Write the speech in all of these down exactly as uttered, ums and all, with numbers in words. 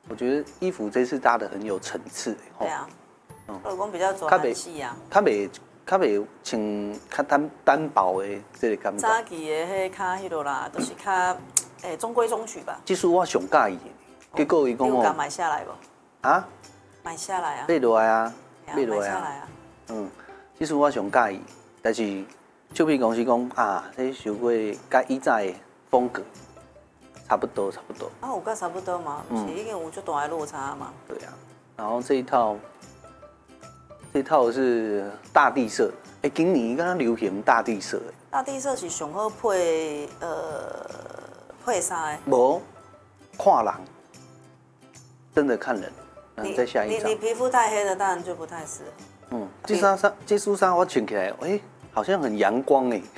我觉得衣服这次搭的很有层次。 对啊，老公比较走韩系啊， 较袂较袂穿较单单薄的这个感觉。 早期的迄较迄落啦，都是较诶中规中矩吧。 这次我上介意，结果伊讲哦，你有买下来不？ 啊？ 买下来啊？ 买落来啊， 买落来啊。 嗯，这次我上介意，但是唱片公司讲啊，这想过甲以前的风格差不多，差不多。 啊，有甲差不多嘛？嗯，已经有就大的落差嘛。 对啊，然后这一套，这一套是大地色，哎、欸，今年刚刚流行大地色。 大地色是上好配呃配衫的。 无，看人，真的看人。嗯，再下一张。 你你皮肤太黑的，当然就不太适合。 嗯，这衫衫这束衫我穿起来，哎、欸，好像很阳光哎。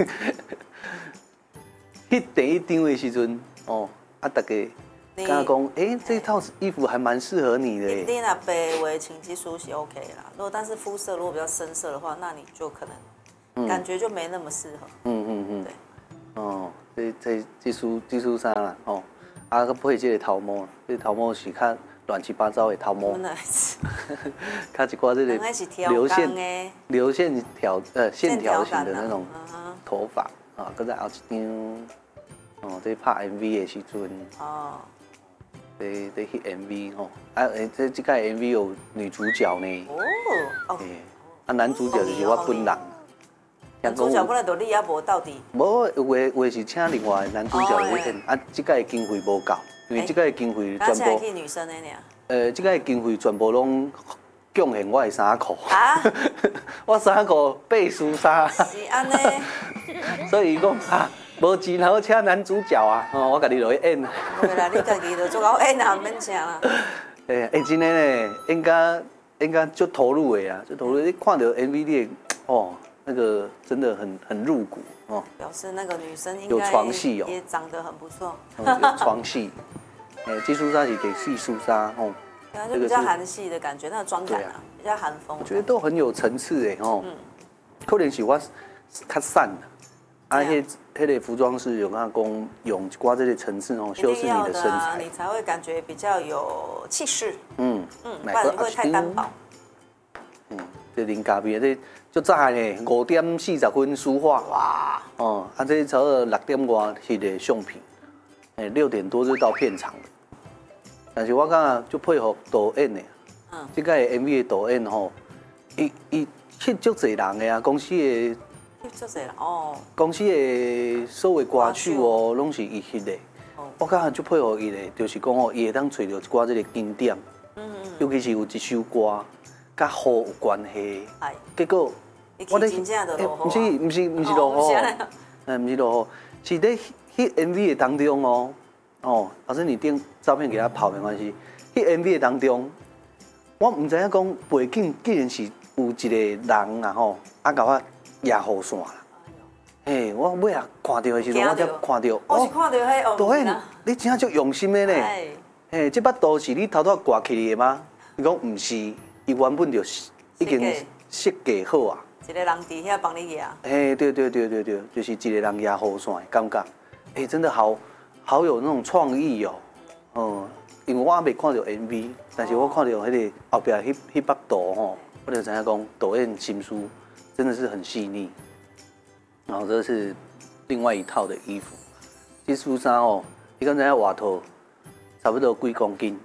去第一张的时阵，哦，啊，大家跟他讲，哎、欸，这套衣服还蛮适合你的。 你你那白围裙其实是 OK 啦，如果但是肤色如果比较深色的话，那你就可能感觉就没那么适合。嗯嗯嗯，对。 哦，这这这束这束衫啦，哦，啊，配这个头毛，这个头毛是较乱七八糟的头毛。较一寡这个流线流线条呃线条型的那种头发啊，搁再后一张。哦，这拍 M V 的时阵，哦，这这翕 M V 吼，啊，诶，这这个 M V 有女主角呢。哦，诶，啊，男主角就是我本人。 男主角本来就你也无到底。 无，有诶，有诶是请另外男主角来演，啊，这个经费无够，因为这个经费全部。 去女生的呢？ 呃，这个经费全部拢贡献我的衫裤。啊？我衫裤八束衫。 是安尼。 所以讲啊。无钱，然后请男主角啊！哦，我家己落去演。 对啦，你家己就做到演啊，免请啦。 哎哎，真的呢，演甲演甲足投入的啊，足投入。你看到 M V 里，哦，那个真的很很入骨哦。 表示那个女生应该有床戏哦， 也长得很不错。 有床戏，哎，这束纱是给细束纱哦。 对啊，就比较韩系的感觉，那个妆感啊，比较韩风。 我觉得都很有层次哎哦。嗯。可能是我较散的。啊，迄迄个服装是有那讲用一寡这个层次哦，修饰你的身材， 你才会感觉比较有气势。嗯嗯，不然你会太单薄。 嗯，这零咖啡这足早呢，五点四十分书画。哇！哦，啊，这差不多六点外翕的相片，哎，六点多就到片场了。但是我感觉就配合导演的，嗯，这个 M V 的导演吼，伊伊翕足侪人的啊，公司的。哦，公司的所有歌曲哦，拢是伊翕的。我感觉就配合伊的，就是讲哦，伊会当找到一寡这个经典，嗯嗯，尤其是有一首歌，甲雨有关系。哎，结果我咧， 不是不是不是落雨，哎，不是落雨，是咧迄 M V 的当中哦，哦，老师你订照片给他跑没关系。迄 M V 的当中，我唔知影讲背景竟然是有一个人啊吼，啊甲我。野雨伞啦，嘿，我尾啊看到的时候，我才看到， 我是看到迄导演，你真正足用心的呢。嘿，这把刀是你偷偷挂起来的吗？伊讲唔是，伊原本就已经设计好啊。 一个人伫遐帮你野。 嘿，对对对对对，就是一个人野雨伞的感觉。哎，真的好好有那种创意哦。嗯，因为我还没看到 M V， 但是我看到迄个后壁迄迄把刀吼，我就知影讲导演心思。真的是很细腻，然后这是另外一套的衣服，这束衫哦，你刚才外套差不多几公斤？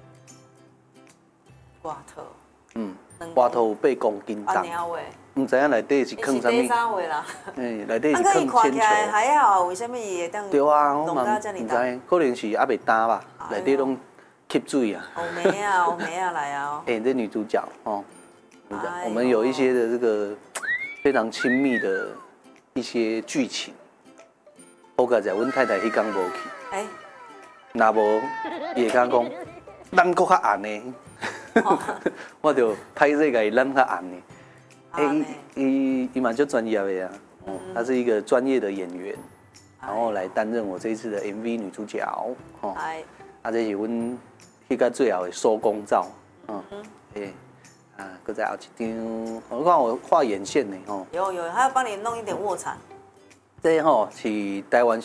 外套， 嗯，外套有八公斤重，唔知影内底是放啥物？ 是啥话啦？ 哎，内底是放铅球。 还好，为什么伊会当？ 对啊，我嘛唔知，可能是还袂干吧，内底拢吸水啊。 欧美啊，欧美啊来啊！ 哎，这女主角哦，我们有一些的这个。非常亲密的一些剧情，我讲在阮太太迄天无去，哎，那无伊会讲讲，咱搁较暗呢，我就拍这个咱较暗呢，哎，伊伊蛮就专业的啊，哦，她是一个专业的演员，然后来担任我这一次的 M V 女主角，哦，啊，这是阮迄个最后的收工照，嗯，哎。啊，搁再后一张，我看我画眼线呢，吼。 有有，他要帮你弄一点卧蚕。 这吼是台湾